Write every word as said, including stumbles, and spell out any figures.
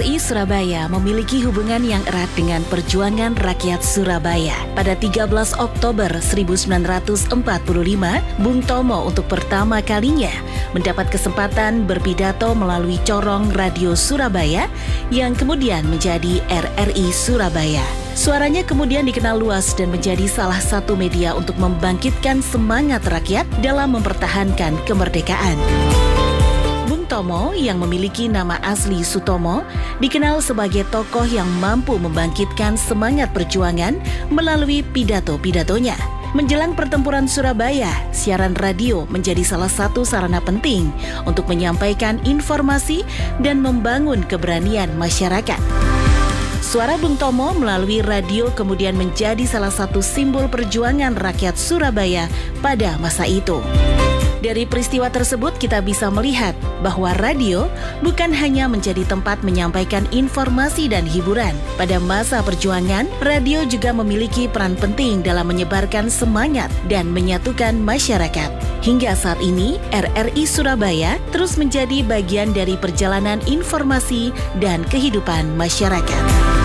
I Surabaya memiliki hubungan yang erat dengan perjuangan rakyat Surabaya. Pada tiga belas Oktober seribu sembilan ratus empat puluh lima, Bung Tomo untuk pertama kalinya mendapat kesempatan berpidato melalui corong Radio Surabaya yang kemudian menjadi R R I Surabaya. Suaranya kemudian dikenal luas dan menjadi salah satu media untuk membangkitkan semangat rakyat dalam mempertahankan kemerdekaan. Bung Tomo yang memiliki nama asli Sutomo dikenal sebagai tokoh yang mampu membangkitkan semangat perjuangan melalui pidato-pidatonya. Menjelang pertempuran Surabaya, siaran radio menjadi salah satu sarana penting untuk menyampaikan informasi dan membangun keberanian masyarakat. Suara Bung Tomo melalui radio kemudian menjadi salah satu simbol perjuangan rakyat Surabaya pada masa itu. Dari peristiwa tersebut kita bisa melihat bahwa radio bukan hanya menjadi tempat menyampaikan informasi dan hiburan. Pada masa perjuangan, radio juga memiliki peran penting dalam menyebarkan semangat dan menyatukan masyarakat. Hingga saat ini, R R I Surabaya terus menjadi bagian dari perjalanan informasi dan kehidupan masyarakat.